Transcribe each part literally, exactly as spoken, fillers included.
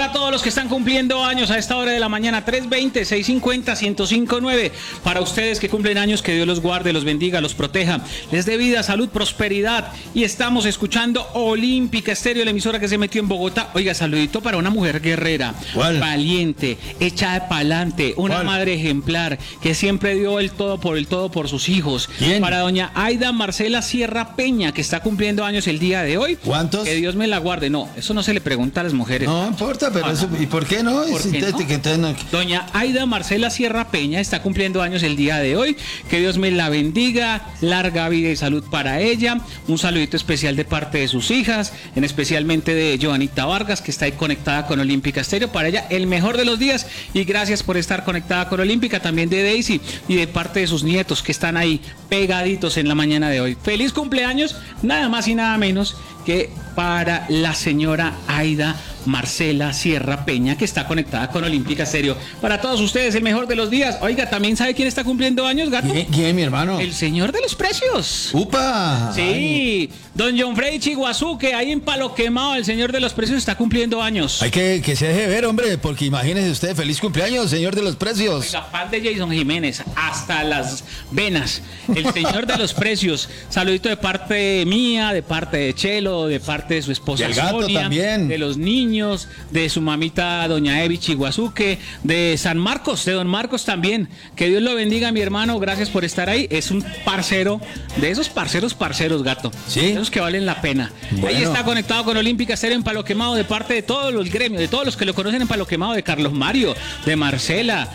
para todos los que están cumpliendo años a esta hora de la mañana, tres veinte, seiscientos cincuenta, ciento cinco nueve. Para ustedes que cumplen años, que Dios los guarde, los bendiga, los proteja, les dé vida, salud, prosperidad. Y estamos escuchando Olímpica Estéreo, la emisora que se metió en Bogotá. Oiga, saludito para una mujer guerrera, ¿Cuál? Valiente, hecha de pa'lante, una ¿Cuál? madre ejemplar, que siempre dio el todo por el todo por sus hijos. ¿Quién? Para doña Aida Marcela Sierra Peña, que está cumpliendo años el día de hoy. ¿Cuántos? Que Dios me la guarde. No, eso no se le pregunta a las mujeres. No importa, pero Ah, eso, no. ¿y por qué no? ¿Por Es qué sintético, no? entonces no- Doña Aida Marcela Sierra Peña está cumpliendo años el día de hoy. Que Dios me la bendiga, larga vida y salud para ella. Un saludito especial de parte de sus hijas, en especialmente de Joanita Vargas, que está ahí conectada con Olímpica Estéreo. Para ella, el mejor de los días. Y gracias por estar conectada con Olímpica. También de Daisy y de parte de sus nietos que están ahí pegaditos en la mañana de hoy. Feliz cumpleaños, nada más y nada menos que para la señora Aida Marcela Sierra Peña, que está conectada con Olímpica Estéreo. Para todos ustedes, el mejor de los días. Oiga, ¿también sabe quién está cumpliendo años, gato? ¿Quién, quién, mi hermano? El señor de los precios. ¡Upa! Sí, don John Freddy Chiguazuque, ahí en Palo Quemado, el señor de los precios está cumpliendo años. Hay que que se deje ver, hombre, porque imagínese usted, feliz cumpleaños, señor de los precios. Oiga, fan de Jason Jiménez, hasta las venas. El señor de los precios. Saludito de parte mía, de parte de Chelo, de parte de su esposa Del gato Sonia, también. de los niños, de su mamita doña Evi Chiguazuque, de San Marcos, de don Marcos también. Que Dios lo bendiga, mi hermano, gracias por estar ahí. Es un parcero, de esos parceros, parceros, gato. Sí. De esos que valen la pena. Bueno. Ahí está conectado con Olímpica Estéreo en Palo Quemado, de parte de todos los gremios, de todos los que lo conocen en Palo Quemado, de Carlos Mario, de Marcela,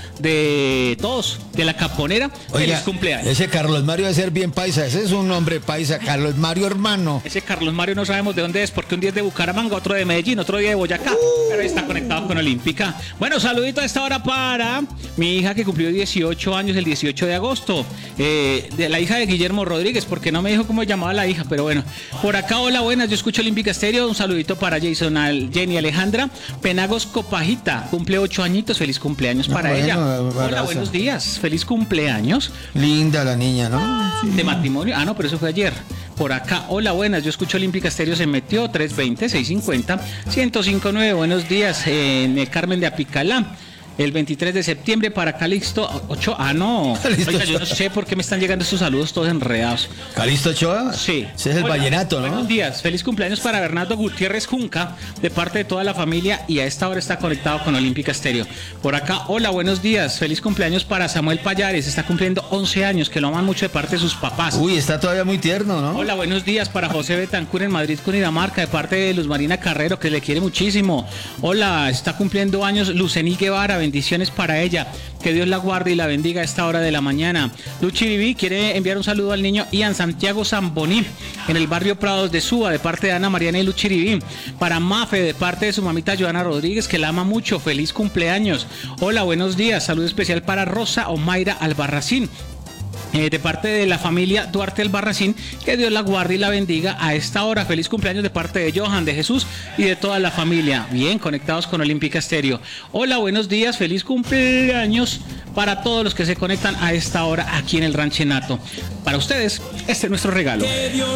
de todos, de la Caponera. Feliz cumpleaños. ese Carlos Mario debe ser bien paisa, ese es un hombre paisa, Carlos Mario hermano. Ese Carlos Mario no sabemos de dónde es, porque un día es de Bucaramanga, otro de Medellín, otro día de Boyacá, pero ahí está conectado con Olímpica. Bueno, saludito a esta hora para mi hija que cumplió dieciocho años el dieciocho de agosto, eh, de la hija de Guillermo Rodríguez, porque no me dijo cómo llamaba la hija, pero bueno. Por acá, hola, buenas, yo escucho Olímpica Estéreo, un saludito para Jason, al Jenny Alejandra Penagos Copajita, cumple ocho añitos, feliz cumpleaños para bueno, ella. abrazo. Hola, buenos días, feliz cumpleaños. Linda la niña, ¿no? Sí. De matrimonio, ah no, pero eso fue ayer. Por acá, hola, buenas, yo escucho Olímpica Estéreo, se metió tres veinte, seiscientos cincuenta, ciento cinco nueve, buenos días, en el Carmen de Apicalá. El veintitrés de septiembre para Calixto ocho. Ah, no. Calixto Oiga, yo no Ochoa. sé por qué me están llegando estos saludos todos enredados. ¿Calisto Ochoa? Sí. Ese es el Hola, vallenato, ¿no? Buenos días. Feliz cumpleaños para Bernardo Gutiérrez Junca, de parte de toda la familia, y a esta hora está conectado con Olímpica Estéreo. Por acá, hola, buenos días. Feliz cumpleaños para Samuel Payares, está cumpliendo once años, que lo aman mucho de parte de sus papás. Uy, está todavía muy tierno, ¿no? Hola, buenos días para José Betancur en Madrid, Cundinamarca, de parte de Luz Marina Carrero, que le quiere muchísimo. Hola, está cumpliendo años Lucení Guevara, bendiciones para ella. Que Dios la guarde y la bendiga a esta hora de la mañana. Luchi Viví quiere enviar un saludo al niño Ian Santiago Zamboní, en el barrio Prados de Suba, de parte de Ana Mariana y Luchi Viví. Para Mafe, de parte de su mamita Joana Rodríguez, que la ama mucho. Feliz cumpleaños. Hola, buenos días. Saludo especial para Rosa Omaira Albarracín, Eh, de parte de la familia Duarte Albarracín, que Dios la guarde y la bendiga a esta hora. Feliz cumpleaños de parte de Johan, de Jesús y de toda la familia. Bien, conectados con Olímpica Estéreo. Hola, buenos días, feliz cumpleaños para todos los que se conectan a esta hora aquí en el Ranchenato. Para ustedes, este es nuestro regalo.